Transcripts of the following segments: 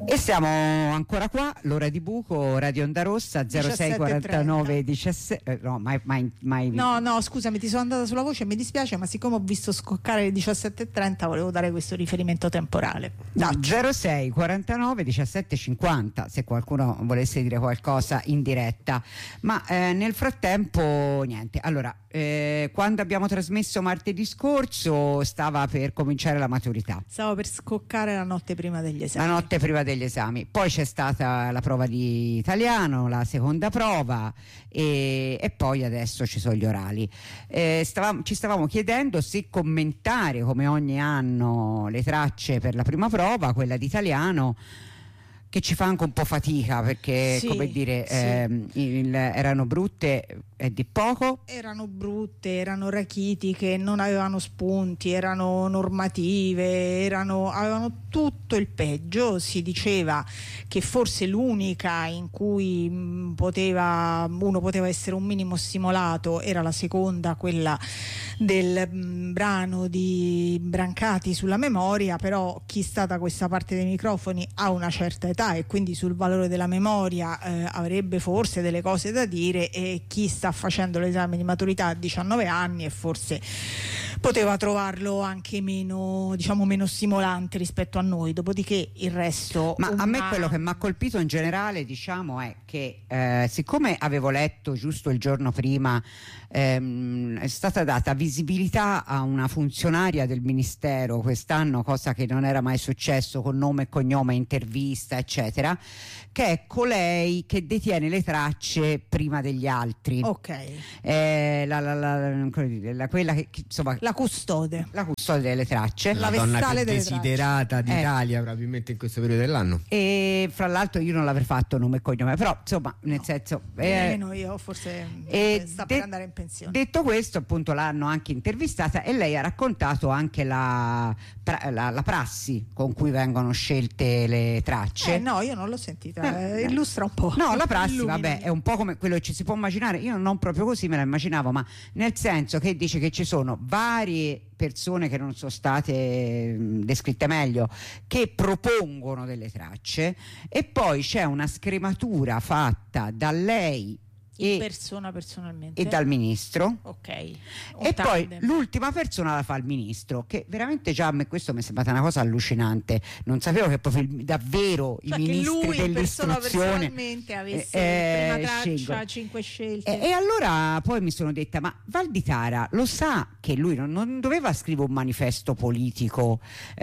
E siamo ancora qua, l'ora di buco, Radio Onda Rossa 0649 17. No, scusami, ti sono andata sulla voce, mi dispiace, ma siccome ho visto scoccare le 17:30 volevo dare questo riferimento temporale. No, 06 49 17 50 se qualcuno volesse dire qualcosa in diretta. Ma nel frattempo niente. Allora, quando abbiamo trasmesso martedì scorso stava per cominciare la maturità. Stavo per scoccare la notte prima degli esami. La notte prima degli esami. Poi c'è stata la prova di italiano, la seconda prova e poi adesso ci sono gli orali. Ci stavamo chiedendo se commentare come ogni anno le tracce per la prima prova, quella di italiano, che ci fa anche un po' fatica perché sì, come dire sì. Erano brutte e di poco. Erano brutte, erano rachitiche, non avevano spunti, erano normative, avevano tutto il peggio. Si diceva che forse l'unica in cui uno poteva essere un minimo stimolato era la seconda, quella del brano di Brancati sulla memoria, però chi sta da questa parte dei microfoni ha una certa età e quindi sul valore della memoria avrebbe forse delle cose da dire, e chi sta facendo l'esame di maturità a 19 anni e forse poteva trovarlo anche meno stimolante rispetto a noi. Dopodiché il resto. Ma a me quello che mi ha colpito in generale, diciamo, è che siccome avevo letto giusto il giorno prima è stata data visibilità a una funzionaria del ministero quest'anno, cosa che non era mai successo, con nome e cognome, intervista eccetera, che è colei che detiene le tracce prima degli altri. Ok. Quella che insomma, la custode delle tracce, la donna più desiderata d'Italia probabilmente in questo periodo dell'anno. E fra l'altro io non l'avrei fatto nome e cognome, però insomma nel senso nemmeno io, forse sta per andare in pensione. Detto questo, appunto, l'hanno anche intervistata e lei ha raccontato anche la prassi con cui vengono scelte le tracce. No, io non l'ho sentita. Illustra un po'. No, la prassi, Illumina. vabbè, è un po' come quello che ci si può immaginare. Io non proprio così me la immaginavo, ma nel senso che dice che ci sono varie persone che non sono state descritte meglio, che propongono delle tracce, e poi c'è una scrematura fatta da lei personalmente e dal ministro, ok, e poi l'ultima persona la fa il ministro, che veramente già a me questo mi è sembrata una cosa allucinante. Non sapevo che proprio davvero i ministri dell'istruzione personalmente avesse prima traccia 5 scelte. E allora poi mi sono detta, ma Valditara lo sa che lui non doveva scrivere un manifesto politico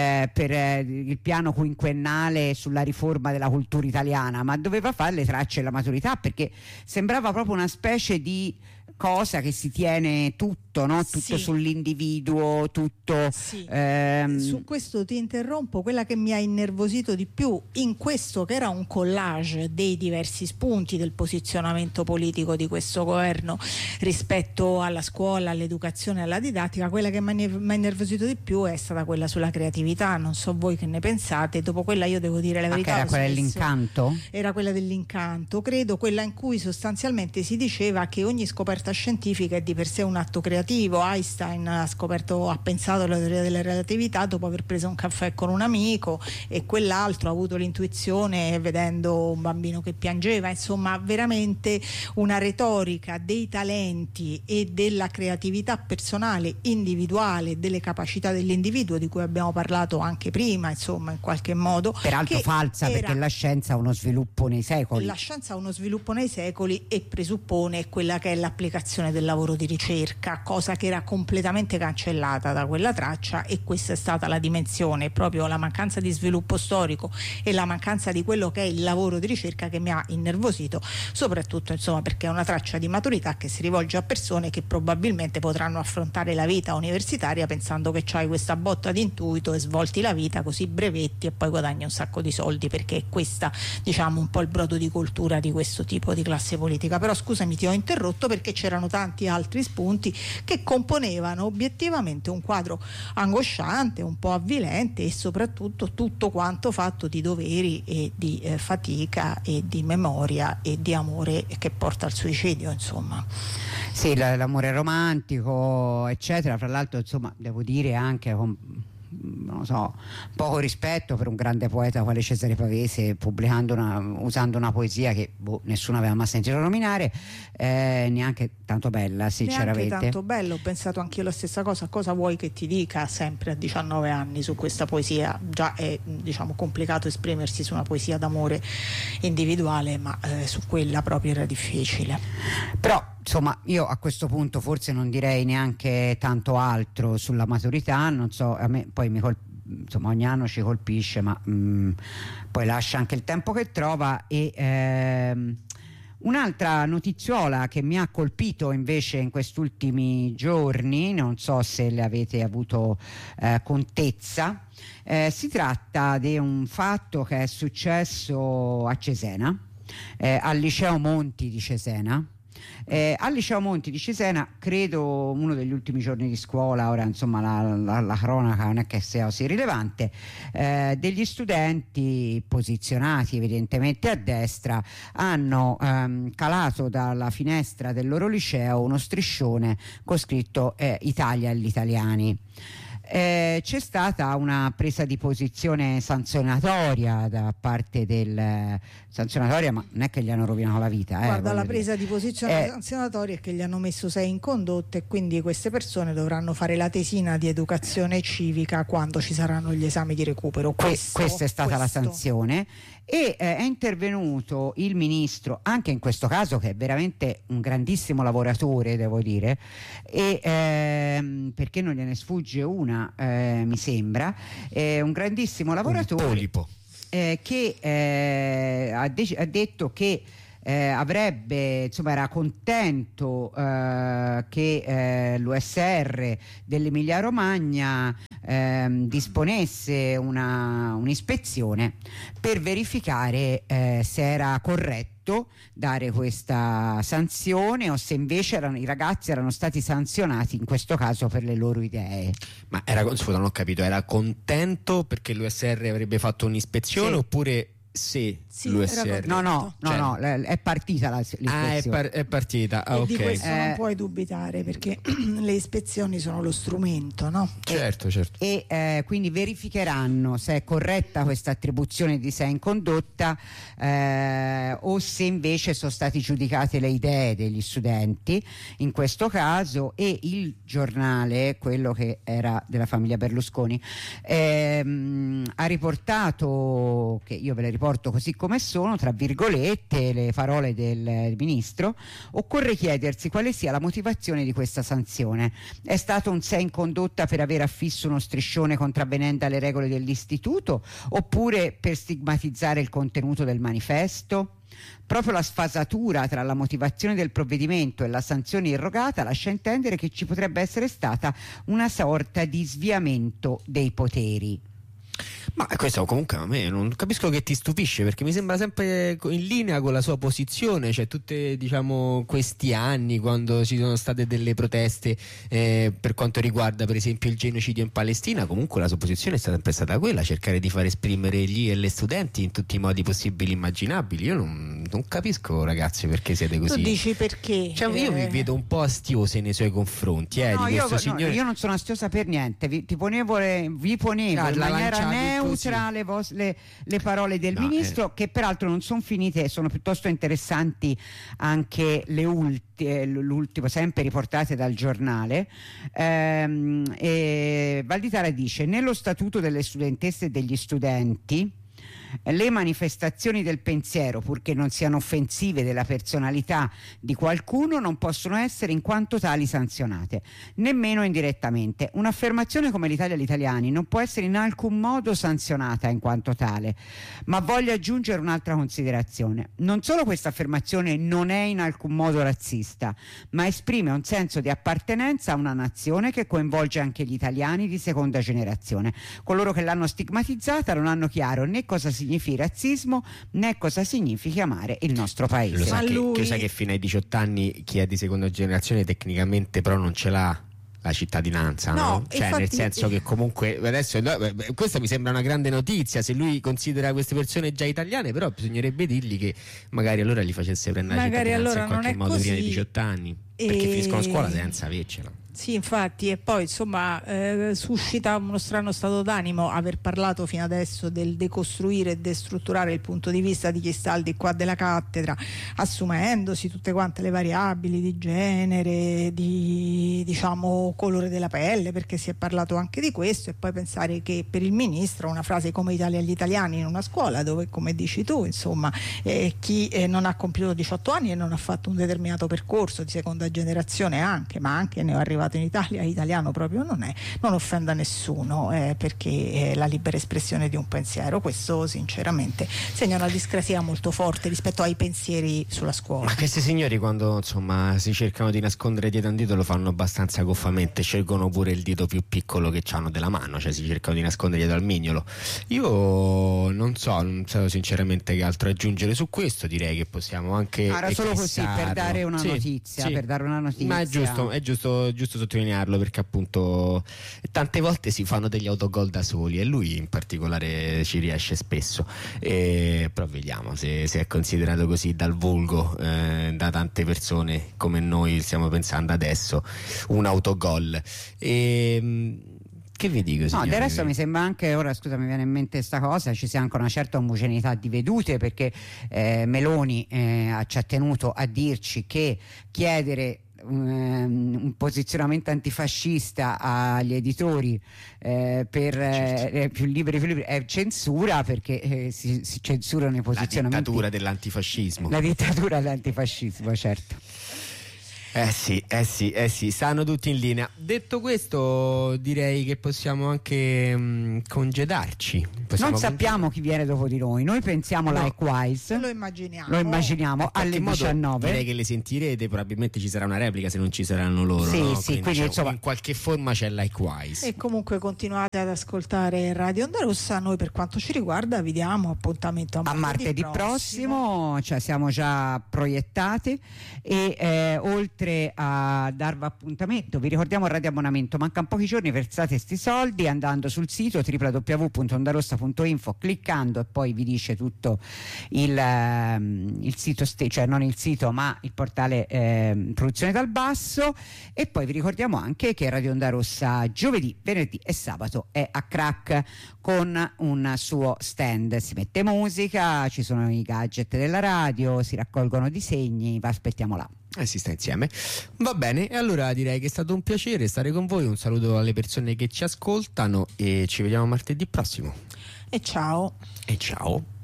per il piano quinquennale sulla riforma della cultura italiana, ma doveva fare le tracce alla maturità, perché sembrava proprio una specie di cosa che si tiene tutto, no? Tutto sì. Sull'individuo, tutto. Sì. Su questo ti interrompo. Quella che mi ha innervosito di più in questo, che era un collage dei diversi spunti del posizionamento politico di questo governo rispetto alla scuola, all'educazione, alla didattica, quella che mi ha innervosito di più è stata quella sulla creatività. Non so voi che ne pensate. Dopo quella io devo dire la verità. Era quella dell'incanto? Era quella dell'incanto, credo, quella in cui sostanzialmente si diceva che ogni scoperta scientifica è di per sé un atto creativo. Einstein ha pensato alla teoria della relatività dopo aver preso un caffè con un amico, e quell'altro ha avuto l'intuizione vedendo un bambino che piangeva. Insomma, veramente una retorica dei talenti e della creatività personale, individuale, delle capacità dell'individuo, di cui abbiamo parlato anche prima, insomma, in qualche modo. Peraltro falsa, perché la scienza ha uno sviluppo nei secoli. La scienza ha uno sviluppo nei secoli e presuppone quella che è l'applicazione del lavoro di ricerca, cosa che era completamente cancellata da quella traccia, e questa è stata la dimensione, proprio la mancanza di sviluppo storico e la mancanza di quello che è il lavoro di ricerca, che mi ha innervosito, soprattutto insomma perché è una traccia di maturità che si rivolge a persone che probabilmente potranno affrontare la vita universitaria pensando che c'hai questa botta di intuito e svolti la vita così, brevetti, e poi guadagni un sacco di soldi, perché è questa, diciamo, un po' il brodo di cultura di questo tipo di classe politica. Però scusami, ti ho interrotto perché c'erano tanti altri spunti che componevano obiettivamente un quadro angosciante, un po' avvilente, e soprattutto tutto quanto fatto di doveri e di fatica e di memoria e di amore che porta al suicidio, insomma. Sì, l'amore romantico eccetera. Fra l'altro, insomma, devo dire anche non lo so, poco rispetto per un grande poeta quale Cesare Pavese, usando una poesia che nessuno aveva mai sentito nominare, neanche tanto bella, sinceramente. Neanche tanto bello, ho pensato anch'io la stessa cosa. Cosa vuoi che ti dica sempre a 19 anni su questa poesia? Già è, diciamo, complicato esprimersi su una poesia d'amore individuale, ma su quella proprio era difficile. Però insomma, io a questo punto forse non direi neanche tanto altro sulla maturità, non so, a me poi insomma, ogni anno ci colpisce, ma poi lascia anche il tempo che trova. E un'altra notiziola che mi ha colpito invece in quest'ultimi giorni, non so se le avete avuto contezza, si tratta di un fatto che è successo a Cesena, al Liceo Monti di Cesena. Al Liceo Monti di Cesena, credo uno degli ultimi giorni di scuola, ora insomma la cronaca non è che sia così rilevante, degli studenti posizionati evidentemente a destra hanno calato dalla finestra del loro liceo uno striscione con scritto Italia agli italiani. C'è stata una presa di posizione sanzionatoria da parte sanzionatoria, ma non è che gli hanno rovinato la vita. Guarda, la presa di posizione sanzionatoria è che gli hanno messo 6 in condotta, e quindi queste persone dovranno fare la tesina di educazione civica quando ci saranno gli esami di recupero. Questa è stata la sanzione. E è intervenuto il ministro, anche in questo caso, che è veramente un grandissimo lavoratore, devo dire, e perché non gliene sfugge una, mi sembra, un grandissimo lavoratore, un polipo, che ha detto che avrebbe, insomma, era contento che l'USR dell'Emilia Romagna disponesse un'ispezione per verificare se era corretto dare questa sanzione o se invece i ragazzi erano stati sanzionati in questo caso per le loro idee. Ma scusa, non ho capito, era contento perché l'USR avrebbe fatto un'ispezione, oppure sì, l'USR? No, è partita l'ispezione. È partita. E di questo non puoi dubitare, perché le ispezioni sono lo strumento, no? Certo. E quindi verificheranno se è corretta questa attribuzione di sé in condotta, o se invece sono state giudicate le idee degli studenti in questo caso. E il giornale, quello che era della famiglia Berlusconi, ha riportato, che io ve le riporto così come sono, tra virgolette, le parole del ministro: occorre chiedersi quale sia la motivazione di questa sanzione. È stato un 6 in condotta per aver affisso uno striscione contravvenendo alle regole dell'istituto, oppure per stigmatizzare il contenuto del manifesto? Proprio la sfasatura tra la motivazione del provvedimento e la sanzione irrogata lascia intendere che ci potrebbe essere stata una sorta di sviamento dei poteri. Ma questo comunque a me non capisco che ti stupisce, perché mi sembra sempre in linea con la sua posizione, cioè tutti, diciamo, questi anni, quando ci sono state delle proteste per quanto riguarda per esempio il genocidio in Palestina, comunque la sua posizione è sempre stata quella, cercare di far esprimere gli e le studenti in tutti i modi possibili e immaginabili. Io non capisco, ragazzi, perché siete così. Tu dici perché? Cioè, io vi vedo un po' astiose nei suoi confronti. No, di questo signore. Io non sono astiosa per niente, vi ponevo in maniera neutra le parole del ministro, che peraltro non sono finite, sono piuttosto interessanti anche l'ultimo, sempre riportate dal giornale. Valditara dice: nello statuto delle studentesse e degli studenti le manifestazioni del pensiero, purché non siano offensive della personalità di qualcuno, non possono essere in quanto tali sanzionate, nemmeno indirettamente. Un'affermazione come l'Italia agli italiani non può essere in alcun modo sanzionata in quanto tale. Ma voglio aggiungere un'altra considerazione: non solo questa affermazione non è in alcun modo razzista, ma esprime un senso di appartenenza a una nazione che coinvolge anche gli italiani di seconda generazione. Coloro che l'hanno stigmatizzata non hanno chiaro né cosa significhi razzismo né cosa significhi amare il nostro paese. Lo sa che fino ai 18 anni chi è di seconda generazione tecnicamente però non ce l'ha la cittadinanza, no? Cioè, infatti, nel senso che comunque adesso questa mi sembra una grande notizia se lui considera queste persone già italiane, però bisognerebbe dirgli che magari allora gli facesse prendere la cittadinanza in qualche modo prima dei 18 anni, perché finiscono scuola senza avercela. Sì, infatti, e poi insomma suscita uno strano stato d'animo aver parlato fino adesso del decostruire e destrutturare il punto di vista di chi sta al di qua della cattedra, assumendosi tutte quante le variabili di genere, di diciamo colore della pelle, perché si è parlato anche di questo, e poi pensare che per il ministro una frase come Italia agli italiani in una scuola dove, come dici tu, insomma chi non ha compiuto 18 anni e non ha fatto un determinato percorso di seconda generazione anche, ma anche ne è arrivato in Italia, italiano proprio non è, non offenda nessuno, perché è la libera espressione di un pensiero. Questo sinceramente segna una discrasia molto forte rispetto ai pensieri sulla scuola. Ma questi signori, quando insomma si cercano di nascondere dietro un dito, lo fanno abbastanza goffamente, scelgono pure il dito più piccolo che hanno della mano, cioè si cercano di nascondere dietro al mignolo. Io non so sinceramente che altro aggiungere su questo, direi che possiamo anche era solo così per dare una notizia, sì. Per dare una notizia. Ma è giusto sottolinearlo, perché appunto tante volte si fanno degli autogol da soli, e lui in particolare ci riesce spesso, però vediamo se è considerato così dal volgo, da tante persone come noi stiamo pensando adesso, un autogol. Che vi dico, signori? No, del resto mi sembra anche, ora scusa mi viene in mente questa cosa, ci sia anche una certa omogeneità di vedute, perché Meloni ci ha tenuto a dirci che chiedere un posizionamento antifascista agli editori per più liberi è censura, perché si censurano i posizionamenti. La dittatura dell'antifascismo. La dittatura dell'antifascismo, certo. Sì, stanno tutti in linea. Detto questo, direi che possiamo anche congedarci. Non sappiamo chi viene dopo di noi, noi pensiamo Likewise, lo immaginiamo alle 19. Direi che le sentirete, probabilmente ci sarà una replica se non ci saranno loro. Sì, quindi insomma in qualche forma c'è Likewise. E comunque continuate ad ascoltare Radio Onda Rossa. Noi per quanto ci riguarda vi diamo appuntamento a martedì prossimo, cioè siamo già proiettati, e oltre a darvi appuntamento vi ricordiamo il radioabbonamento, mancano pochi giorni, versate sti soldi andando sul sito www.ondarossa.info, cliccando, e poi vi dice tutto il sito cioè non il sito ma il portale Produzione dal Basso. E poi vi ricordiamo anche che Radio Onda Rossa giovedì, venerdì e sabato è a Crack con un suo stand, si mette musica, ci sono i gadget della radio, si raccolgono disegni, vi aspettiamo là. Si sta insieme. Va bene, e allora direi che è stato un piacere stare con voi, un saluto alle persone che ci ascoltano e ci vediamo martedì prossimo. E ciao. E ciao.